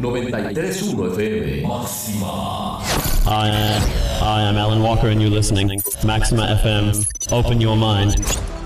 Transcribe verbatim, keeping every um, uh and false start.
noventa y tres punto uno F M. Máxima. Hi, uh, hi, I'm Alan Walker and you're listening. Maxima F M. Open your mind.